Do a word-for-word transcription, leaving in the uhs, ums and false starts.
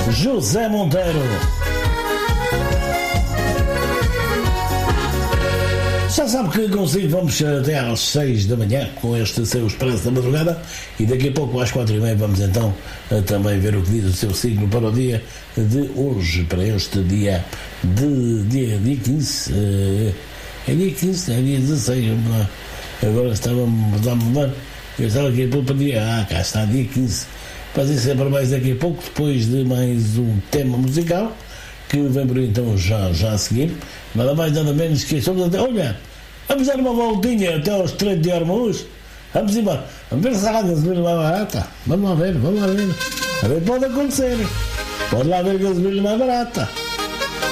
José Monteiro. Já sabe que consigo, vamos até às seis da manhã com este seu Expresso da Madrugada e daqui a pouco às quatro e meia vamos então também ver o que diz o seu signo para o dia de hoje, para este dia de dia, dia quinze, é dia quinze, é dia dezesseis, agora estávamos a mudar, eu estava aqui para o dia, ah, cá está, dia quinze, mas isso é para mais daqui a pouco, depois de mais um tema musical que vem por aí então já, já a seguir, nada mais nada menos que estamos até, olha, vamos dar uma voltinha até aos Estreito de Hormuz, vamos embora, vamos ver se a gasolina mais barata, vamos lá ver, vamos lá ver, a ver, pode acontecer, pode lá ver a gasolina mais barata.